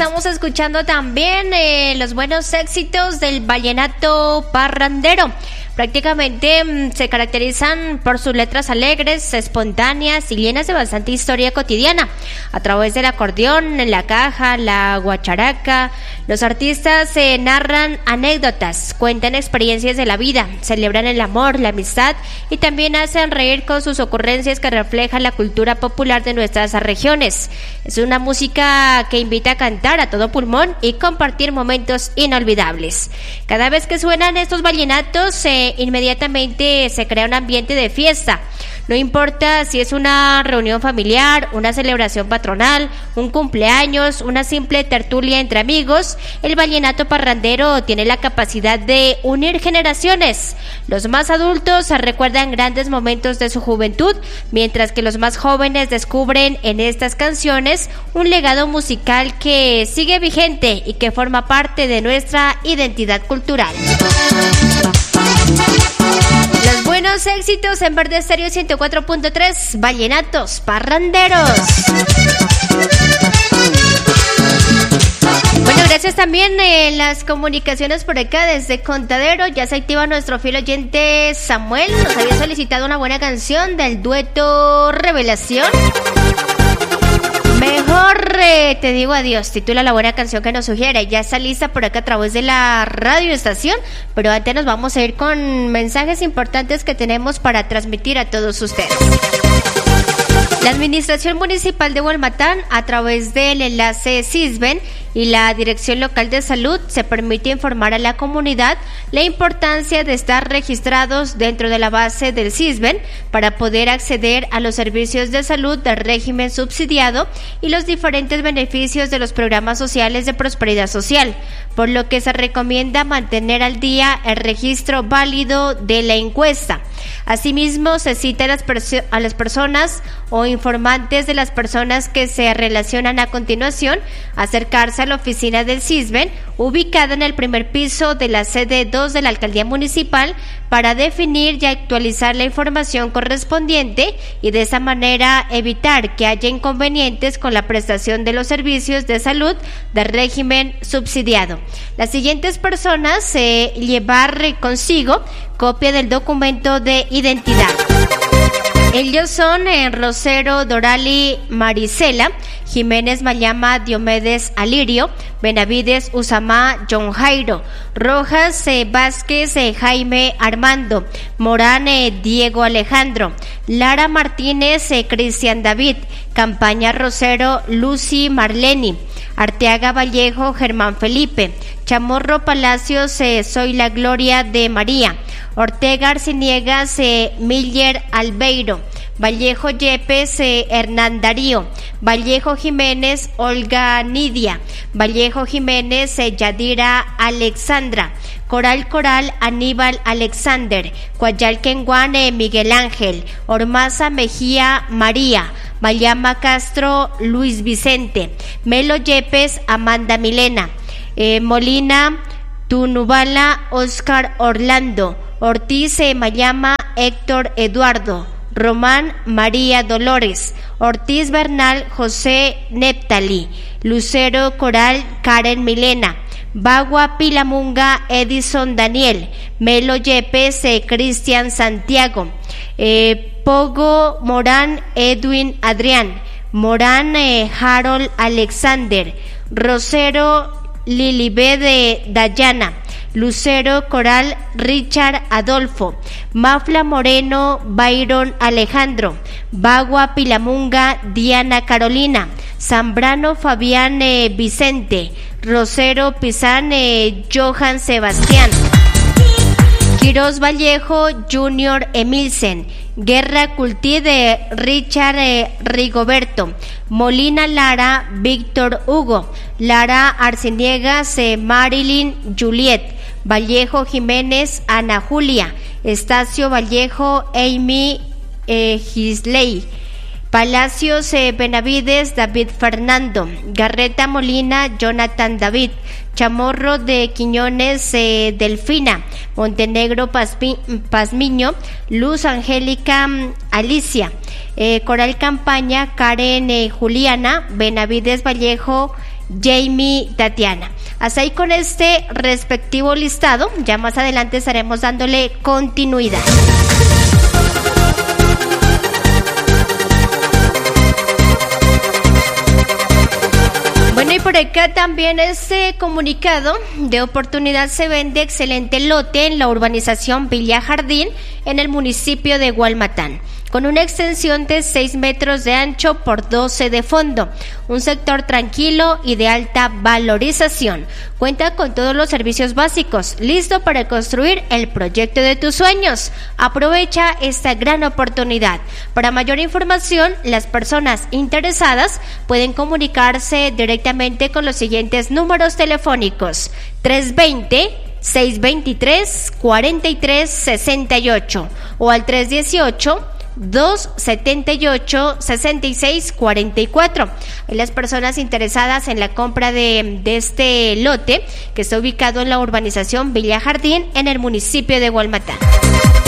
estamos escuchando también los buenos éxitos del vallenato parrandero. Prácticamente se caracterizan por sus letras alegres, espontáneas y llenas de bastante historia cotidiana. A través del acordeón, la caja, la guacharaca, los artistas narran anécdotas, cuentan experiencias de la vida, celebran el amor, la amistad y también hacen reír con sus ocurrencias que reflejan la cultura popular de nuestras regiones. Es una música que invita a cantar a todo pulmón y compartir momentos inolvidables. Cada vez que suenan estos vallenatos, inmediatamente se crea un ambiente de fiesta. No importa si es una reunión familiar, una celebración patronal, un cumpleaños, una simple tertulia entre amigos, el vallenato parrandero tiene la capacidad de unir generaciones. Los más adultos recuerdan grandes momentos de su juventud, mientras que los más jóvenes descubren en estas canciones un legado musical que sigue vigente y que forma parte de nuestra identidad cultural. Los buenos éxitos en Verde Estéreo 104.3, vallenatos parranderos. Bueno, gracias también en las comunicaciones por acá desde Contadero. Ya se activa nuestro fiel oyente Samuel. Nos había solicitado una buena canción del dueto Revelación. Mejor te digo adiós, titula la buena canción que nos sugiere. Ya está lista por acá a través de la radioestación, pero antes nos vamos a ir con mensajes importantes que tenemos para transmitir a todos ustedes. La Administración Municipal de Hualmatán, a través del enlace CISBEN y la Dirección Local de Salud, se permite informar a la comunidad la importancia de estar registrados dentro de la base del CISBEN para poder acceder a los servicios de salud del régimen subsidiado y los diferentes beneficios de los programas sociales de prosperidad social, por lo que se recomienda mantener al día el registro válido de la encuesta. Asimismo, se cita a las personas o informantes de las personas que se relacionan a continuación a acercarse a la oficina del CISBEN, ubicada en el primer piso de la sede 2 de la Alcaldía Municipal, para definir y actualizar la información correspondiente y de esa manera evitar que haya inconvenientes con la prestación de los servicios de salud del régimen subsidiado. Las siguientes personas llevar consigo copia del documento de identidad. Ellos son Rosero Dorali Marisela, Jiménez Mayama Diomedes Alirio, Benavides Usamá John Jairo, Rojas Vázquez Jaime Armando, Morán Diego Alejandro, Lara Martínez Cristian David, Campaña Rosero Lucy Marleni, Arteaga Vallejo Germán Felipe, Chamorro Palacios Soy la Gloria de María, Ortega Arciniegas Miller Albeiro, Vallejo Yepes Hernán Darío, Vallejo Jiménez Olga Nidia, Vallejo Jiménez Yadira Alexandra, Coral Aníbal Alexander, Coayalquenguán Miguel Ángel, Ormaza Mejía María, Mayama Castro Luis Vicente, Melo Yepes Amanda Milena, Molina Tunubala Oscar Orlando, Ortiz Mayama Héctor Eduardo, Román María Dolores, Ortiz Bernal José Neptali, Lucero Coral Karen Milena, Bagua Pilamunga Edison Daniel, Melo Yepes Cristian Santiago, Pogo Morán Edwin Adrián, Morán Harold Alexander, Rosero Lilibé Dayana, Lucero Coral Richard Adolfo, Mafla Moreno Byron Alejandro, Bagua Pilamunga Diana Carolina, Zambrano Fabián Vicente, Rosero Pizán Johan Sebastián, Quirós Vallejo Junior Emilsen, Guerra Cultí de Richard Rigoberto, Molina Lara Víctor Hugo, Lara Arciniegas Marilyn Juliet, Vallejo Jiménez Ana Julia, Estacio Vallejo Amy Gisley, Palacios Benavides David Fernando, Garreta Molina Jonathan David, Chamorro de Quiñones Delfina, Montenegro Pazmiño, Luz Angélica Alicia, Coral Campaña Karen Juliana, Benavides Vallejo Jamie Tatiana. Hasta ahí con este respectivo listado, ya más adelante estaremos dándole continuidad. Bueno, y por acá también este comunicado de oportunidad: se vende excelente lote en la urbanización Villa Jardín, en el municipio de Gualmatán, con una extensión de 6 metros de ancho por 12 de fondo, un sector tranquilo y de alta valorización. Cuenta con todos los servicios básicos, listo para construir el proyecto de tus sueños. Aprovecha esta gran oportunidad. Para mayor información, las personas interesadas pueden comunicarse directamente con los siguientes números telefónicos: 320-623-4368 o al 318-278-6644. Las personas interesadas en la compra de este lote, que está ubicado en la urbanización Villa Jardín, en el municipio de Gualmatán.